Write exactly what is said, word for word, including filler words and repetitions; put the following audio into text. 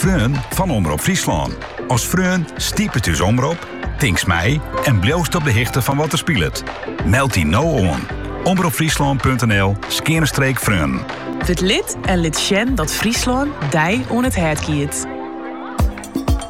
Freun van Omroep Friesland. Als Freun stiept het dus omroep, tinks mij en bloost op de hichte van wat er speelt. Meld die nou aan. omroepfriesland punt n l skeerstreek Freun. Word lid en lid sjen dat Friesland dij on het hert kiet.